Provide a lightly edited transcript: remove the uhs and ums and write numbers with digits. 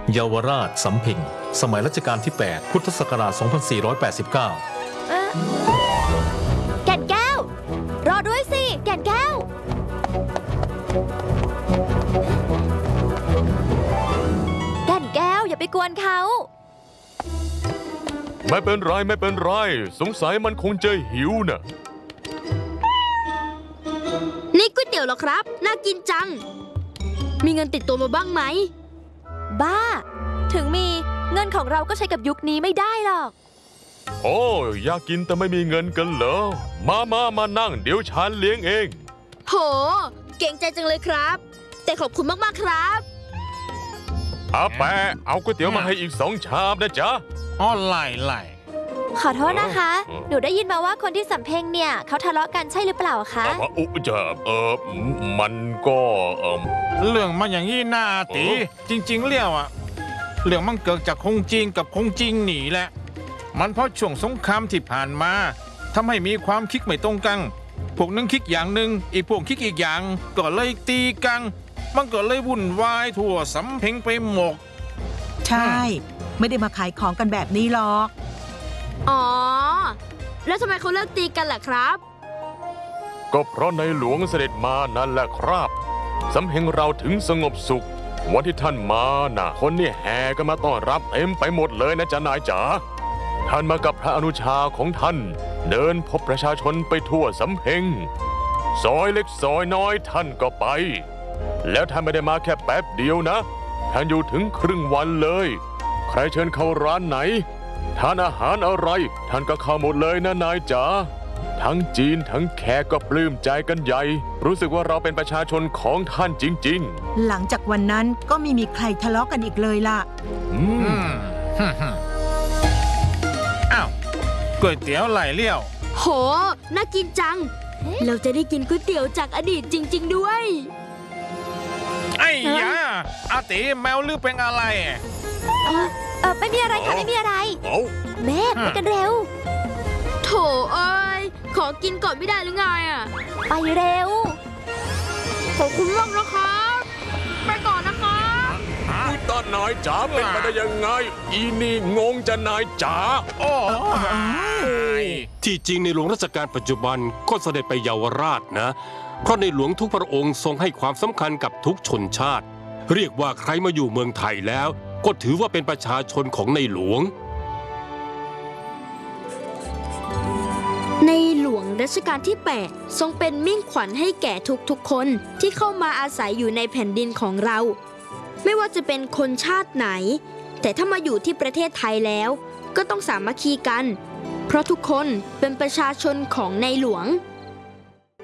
เยาวราชสำเพ็งสมัยรัชกาลที่ 8 พุทธศักราช 2489 แก่นแก้ว รอด้วยสิ แก่นแก้ว แก่นแก้วอย่าไปกวนเขาไม่เป็นไรไม่เป็นไรสงสัยมันคงจะหิวน่ะนี่ก๋วยเตี๋ยวเหรอครับน่ากินจังมีเงินติดตัวมาบ้างไหมบ้าถึงมีเงินของเราก็ใช้กับยุคนี้ไม่ได้หรอกโอ้อยากกินแต่ไม่มีเงินกันเหรอมานั่งเดี๋ยวฉันเลี้ยงเองโหเก่งใจจังเลยครับแต่ขอบคุณมากๆครับอาแปะเอาก๋วยเตี๋ยวมาให้อีก2 ชามนะจ๊ะอ้อไล่ขอโทษนะคะหนูได้ยินมาว่าคนที่สำเพ็งเนี่ยเขาทะเลาะกันใช่หรือเปล่าคะมันก็เรื่องมันอย่างนี้น่าตีจริงๆเรื่องเรื่องมันเกิดจากคงจริงกับคงจริงหนีแหละมันเพราะช่วงสงครามที่ผ่านมาทำให้มีความคิดไม่ตรงกันพวกนึงคิดอย่างหนึ่งอีกพวกคิดอีกอย่างก็เลยตีกันมันก็เลยวุ่นวายทั่วสำเพ็งไปหมดใช่ไม่ได้มาขายของกันแบบนี้หรอกอ๋อแล้วทำไมเขาเลิกตีกันล่ะครับก็เพราะในหลวงเสด็จมานั่นแหละครับสำเพ็งเราถึงสงบสุขวันที่ท่านมาน่ะคนนี่แห่กันมาต้อนรับเต็มไปหมดเลยนะจ๊ะนายจ๋าท่านมากับพระอนุชาของท่านเดินพบประชาชนไปทั่วสำเพ็งซอยเล็กซอยน้อยท่านก็ไปแล้วท่านไม่ได้มาแค่แป๊บเดียวนะท่านอยู่ถึงครึ่งวันเลยใครเชิญเข้าร้านไหนทานอาหารอะไรท่านก็เข้าหมดเลยนะนายจ๋าทั้งจีนทั้งแขกก็ปลื้มใจกันใหญ่รู้สึกว่าเราเป็นประชาชนของท่านจริงๆหลังจากวันนั้นก็ไม่มีใครทะเลาะกันอีกเลยล่ะอ้าวก๋วยเตี๋ยวไหลเลี้ยวโหน่ากินจังเราจะได้กินก๋วยเตี๋ยวจากอดีตจริงๆด้วยไอ้ยาอาติแมวลือเป็นอะไรไม่มีอะไรค่ะไม่มีอะไรแม่ไปกันเร็วโถเอ้ยขอกินก่อนไม่ได้หรือไงไปเร็วขอบคุณมากนะครับไปก่อนนะครับอุ๊ยตานายจ๋าเป็นไปได้ยังไงอีนี่งงจะนายจ๋าที่จริงในหลวงรัชกาลปัจจุบันก็เสด็จไปเยาวราชนะเพราะในหลวงทุกพระองค์ทรงให้ความสำคัญกับทุกชนชาติเรียกว่าใครมาอยู่เมืองไทยแล้วก็ถือว่าเป็นประชาชนของในหลวงในหลวงรัชกาลที่ 8 ทรงเป็นมิ่งขวัญให้แก่ทุกๆคนที่เข้ามาอาศัยอยู่ในแผ่นดินของเราไม่ว่าจะเป็นคนชาติไหนแต่ถ้ามาอยู่ที่ประเทศไทยแล้วก็ต้องสามัคคีกันเพราะทุกคนเป็นประชาชนของในหลวง